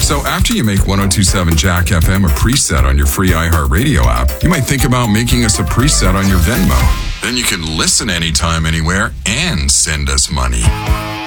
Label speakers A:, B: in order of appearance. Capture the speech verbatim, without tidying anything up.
A: So after you make one oh two point seven Jack F M a preset on your free iHeartRadio app, you might think about making us a preset on your Venmo. Then you can listen anytime, anywhere, and send us money.